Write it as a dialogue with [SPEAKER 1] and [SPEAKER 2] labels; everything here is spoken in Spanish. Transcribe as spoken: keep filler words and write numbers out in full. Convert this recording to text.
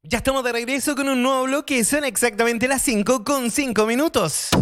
[SPEAKER 1] Ya estamos de regreso con un nuevo bloque. Son exactamente las cinco con cinco minutos.